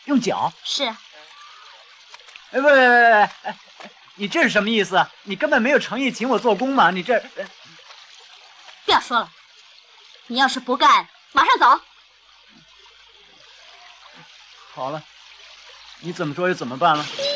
用脚？ 是。 哎，喂，你这是什么意思？你根本没有诚意请我做工嘛！你这…… 不要说了，你要是不干，马上走。 好了，你怎么说就怎么办了。